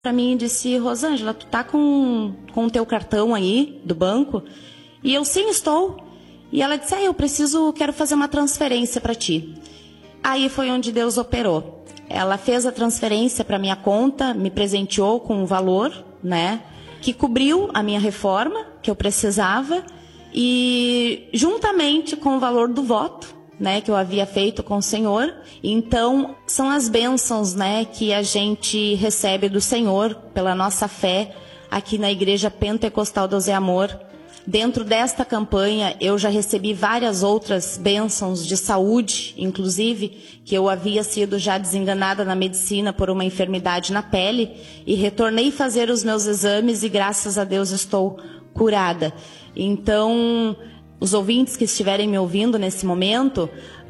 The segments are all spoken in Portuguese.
para mim e disse: Rosângela, tu tá com o teu cartão aí do banco? E eu: sim, estou. E ela disse: quero fazer uma transferência para ti. Aí foi onde Deus operou. Ela fez a transferência para minha conta, me presenteou com um valor, né, que cobriu a minha reforma, que eu precisava, e juntamente com o valor do voto, né, que eu havia feito com o Senhor. Então, são as bênçãos, né, que a gente recebe do Senhor pela nossa fé aqui na Igreja Pentecostal Deus é Amor. Dentro desta campanha, eu já recebi várias outras bênçãos de saúde, inclusive, que eu havia sido já desenganada na medicina por uma enfermidade na pele, e retornei fazer os meus exames e, graças a Deus, estou curada. Então, os ouvintes que estiverem me ouvindo nesse momento,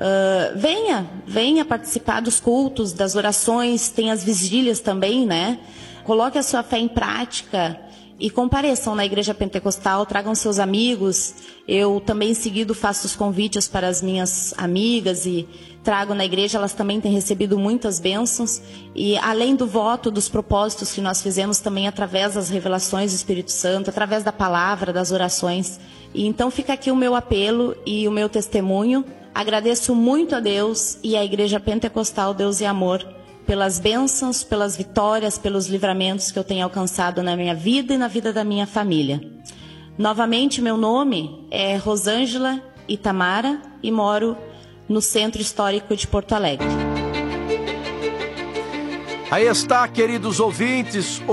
venha participar dos cultos, das orações, tem as vigílias também, né? Coloque a sua fé em prática e compareçam na Igreja Pentecostal, tragam seus amigos. Eu também, em seguida, faço os convites para as minhas amigas e trago na igreja. Elas também têm recebido muitas bênçãos. E além do voto, dos propósitos que nós fizemos também através das revelações do Espírito Santo, através da palavra, das orações. E então fica aqui o meu apelo e o meu testemunho. Agradeço muito a Deus e à Igreja Pentecostal Deus e Amor pelas bênçãos, pelas vitórias, pelos livramentos que eu tenho alcançado na minha vida e na vida da minha família. Novamente, meu nome é Rosângela Itamara e moro no Centro Histórico de Porto Alegre. Aí está, queridos ouvintes,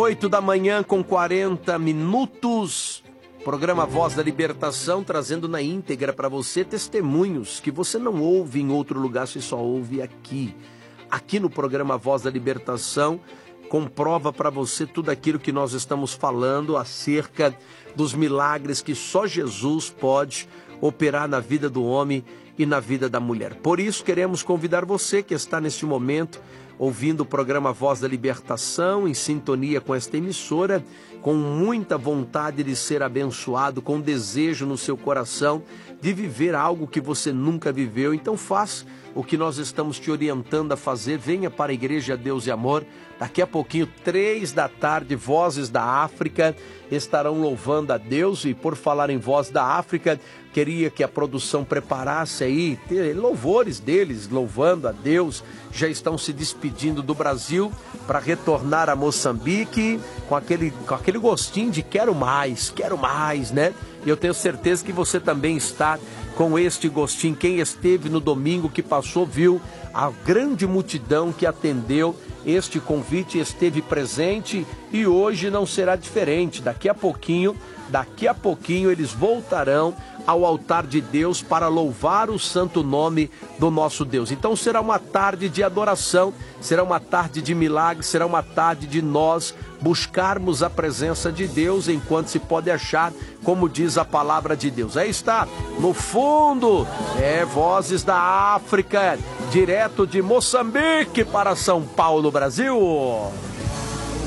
8h40. Programa Voz da Libertação, trazendo na íntegra para você testemunhos que você não ouve em outro lugar, você só ouve aqui. Aqui no programa Voz da Libertação, comprova para você tudo aquilo que nós estamos falando acerca dos milagres que só Jesus pode operar na vida do homem e na vida da mulher. Por isso, queremos convidar você que está neste momento ouvindo o programa Voz da Libertação, em sintonia com esta emissora, com muita vontade de ser abençoado, com desejo no seu coração de viver algo que você nunca viveu. Então faça o que nós estamos te orientando a fazer. Venha para a Igreja Deus e Amor. Daqui a pouquinho, 15h, Vozes da África estarão louvando a Deus. E por falar em Voz da África, queria que a produção preparasse aí louvores deles, louvando a Deus. Já estão se despedindo do Brasil para retornar a Moçambique com aquele gostinho de quero mais, né? E eu tenho certeza que você também está com este gostinho. Quem esteve no domingo que passou viu a grande multidão que atendeu este convite, esteve presente, e hoje não será diferente. Daqui a pouquinho eles voltarão ao altar de Deus para louvar o santo nome do nosso Deus. Então será uma tarde de adoração, será uma tarde de milagres, será uma tarde de nós buscarmos a presença de Deus enquanto se pode achar, como diz a palavra de Deus. Aí está, no fundo, Vozes da África, direto de Moçambique para São Paulo, Brasil.